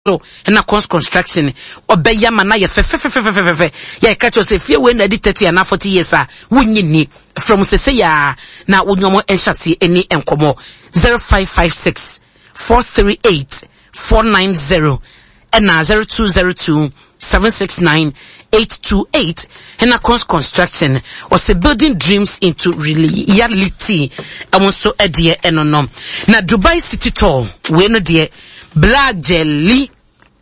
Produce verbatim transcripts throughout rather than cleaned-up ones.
na cons construction obeya ma na ye fe fe fe fe fe fe ya catch us if you na di thirty and forty years a wunyi ni from sese ya na wonyomo enhyase eni enkomo zero five five six four three eight four nine zero and na zero two zero two seven six nine eight two eight and na cons construction was a building dreams into reality and also a dear enonom na Dubai City Tour we no dear Black Jelly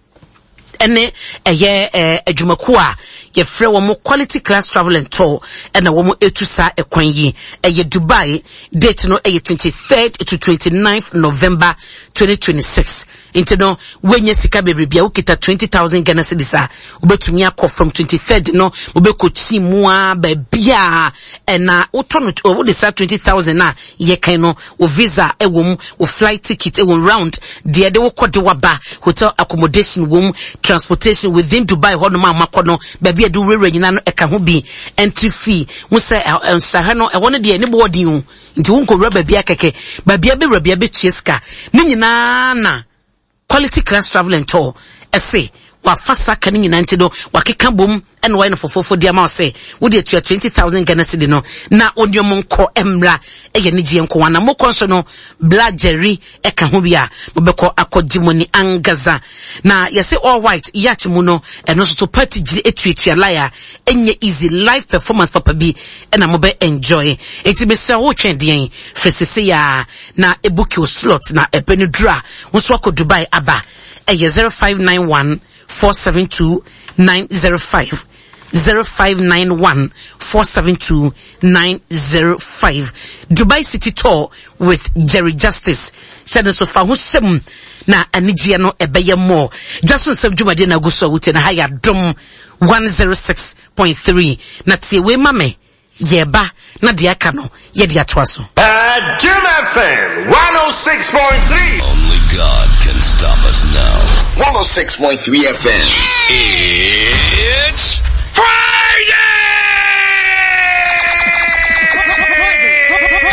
ene eye eh adwumakuwa ye frɛ wo mo quality class travel and tour ena wo mo etusa ekwan yi eye Dubai date no eye twenty-third to twenty-ninth November twenty twenty-six into no wenye sika bebia ukita twenty thousand Ghana cedis a obetumi akɔ from twenty-third no obekɔ chimua bebia ena utono wo de sa twenty thousand na ye kan no wo visa ewom wo flight ticket ewom round de de wo kɔde waba hotel accommodation wom transportation within Dubai ho no ma makono baby adu rere nyina no eka ho bi entry fee wo say ensahe no e won de ne boarding o nti wo nkɔ raba bia keke babia be rabia be tieska ni nyina na quality class travel and tour ese wa fasa kan nyina nti do wa keka bom and why no fofofo dia ma say wo de twenty thousand Ghana cedi no na oniom nko emra eye ne gie nko wana mo konso no Black Jerry eka ho bia mo beko akogimoni angaza na yese all white yachi mu no eno so to party gire etuetua liar enye easy live performance papa bi na mo be enjoy enti be se wo twen den fresese ya na ebuki slot na ebenu dra wo so akọ Dubai aba eye zero five nine one four seven two nine zero five zero five nine one four seven two nine zero five Dubai City Tour with Jerry Justice said so far who sem na anijia no ebeye more just on some jumade na guso wuti na haya dom one oh six point three na tie we mame yeba na dia ka no ye dia toaso uh Jim F M one oh six point three only God can stop us now. one oh six point three F M.